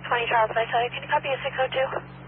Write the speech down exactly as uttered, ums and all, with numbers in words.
twenty Charles, I tell you, can you copy a six oh two?